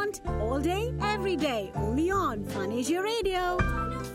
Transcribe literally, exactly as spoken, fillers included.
want all day, every day. Only on Fun Asia Radio.